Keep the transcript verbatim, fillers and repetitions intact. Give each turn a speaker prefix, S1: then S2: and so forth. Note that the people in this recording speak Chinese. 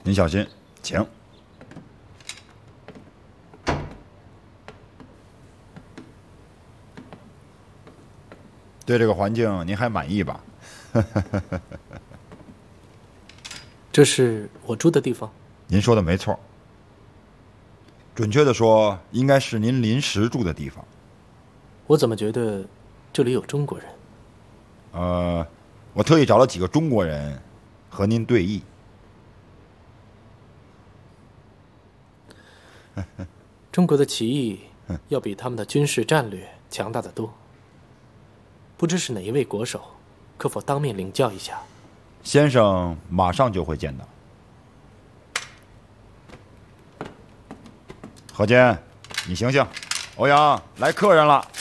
S1: 您小心，请。对这个环境您还满意吧？
S2: 这是我住的地方。
S1: 您说的没错，准确的说，应该是您临时住的地方。
S2: 我怎么觉得这里有中国人？
S1: 呃，我特意找了几个中国人和您对弈。
S2: 中国的棋艺要比他们的军事战略强大得多。不知是哪一位国手，可否当面领教一下？
S1: 先生马上就会见到。何坚，你醒醒！欧阳，来客人了。